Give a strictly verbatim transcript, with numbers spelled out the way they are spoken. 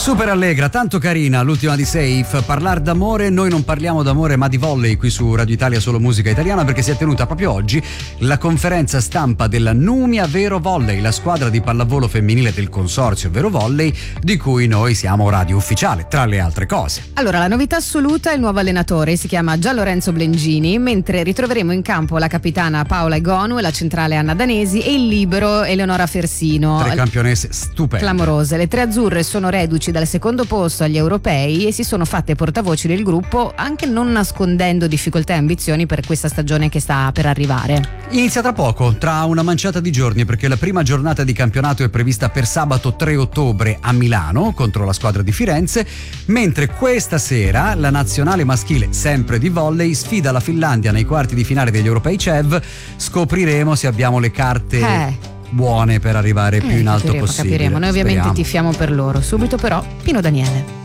Super allegra, tanto carina, l'ultima di Safe. Parlar d'amore, noi non parliamo d'amore ma di volley qui su Radio Italia Solo Musica Italiana, perché si è tenuta proprio oggi la conferenza stampa della Numia Vero Volley, la squadra di pallavolo femminile del consorzio Vero Volley, di cui noi siamo radio ufficiale, tra le altre cose. Allora, la novità assoluta è il nuovo allenatore, si chiama Gian Lorenzo Blengini, mentre ritroveremo in campo la capitana Paola Egonu, la centrale Anna Danesi e il libero Eleonora Fersino. Tre campionesse stupende. Clamorose. Le tre azzurre sono reduci dal secondo posto agli europei e si sono fatte portavoci del gruppo, anche non nascondendo difficoltà e ambizioni per questa stagione che sta per arrivare. Inizia tra poco, tra una manciata di giorni, perché la prima giornata di campionato è prevista per sabato tre ottobre a Milano contro la squadra di Firenze, mentre questa sera la nazionale maschile, sempre di volley, sfida la Finlandia nei quarti di finale degli europei C E V. Scopriremo se abbiamo le carte Eh. buone per arrivare più Eh, in alto capiremo, possibile. capiremo. Noi ovviamente Speriamo. tifiamo per loro. Subito però Pino Daniele.